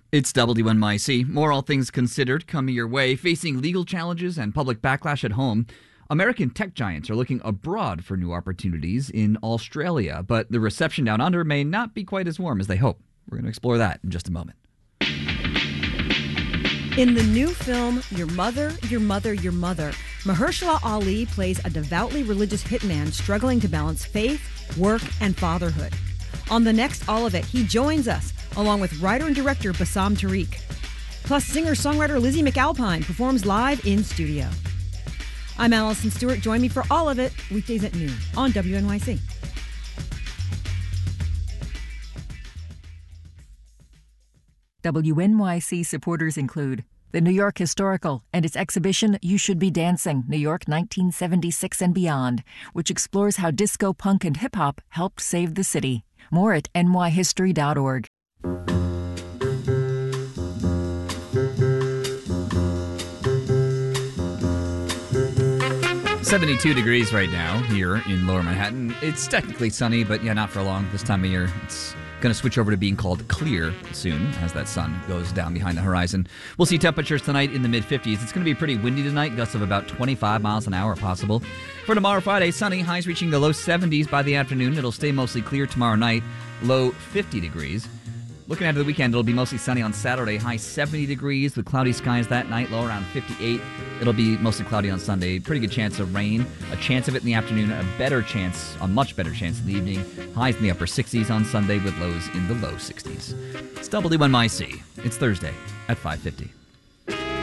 It's WNYC. More All Things Considered coming your way. Facing legal challenges and public backlash at home, American tech giants are looking abroad for new opportunities in Australia, but the reception down under may not be quite as warm as they hope. We're going to explore that in just a moment. In the new film, Your Mother, Your Mother, Your Mother, Mahershala Ali plays a devoutly religious hitman struggling to balance faith, work, and fatherhood. On the next All of It, he joins us, along with writer and director Bassam Tariq. Plus, singer-songwriter Lizzie McAlpine performs live in studio. I'm Allison Stewart. Join me for All of It, weekdays at noon on WNYC. WNYC supporters include the New York Historical and its exhibition You Should Be Dancing, New York 1976 and Beyond, which explores how disco, punk, and hip-hop helped save the city. More at nyhistory.org. 72 degrees right now here in Lower Manhattan. It's technically sunny, but yeah, not for long this time of year. It's going to switch over to being called clear soon as that sun goes down behind the horizon. We'll see temperatures tonight in the mid-50s. It's going to be pretty windy tonight, gusts of about 25 miles an hour possible. For tomorrow, Friday, sunny, highs reaching the low 70s by the afternoon. It'll stay mostly clear tomorrow night, low 50 degrees. Looking ahead to the weekend, it'll be mostly sunny on Saturday, high 70 degrees with cloudy skies that night, low around 58. It'll be mostly cloudy on Sunday. Pretty good chance of rain, a chance of it in the afternoon, a much better chance in the evening. Highs in the upper 60s on Sunday with lows in the low 60s. It's WNYC. It's Thursday at 5:50.